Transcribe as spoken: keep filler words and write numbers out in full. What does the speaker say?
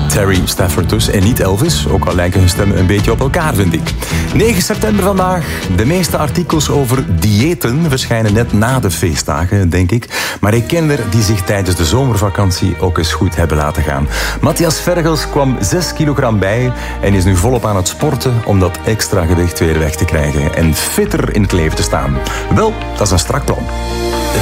Terry Stafford dus en niet Elvis. Ook al lijken hun stemmen een beetje op elkaar, vind ik. negen september vandaag. De meeste artikels over diëten verschijnen net na de feestdagen, denk ik. Maar ik ken er die zich tijdens de zomervakantie ook eens goed hebben laten gaan. Matthias Vergels kwam zes kilogram bij en is nu volop aan het sporten om dat extra gewicht weer weg te krijgen en fitter in het leven te staan. Wel, dat is een strak plan.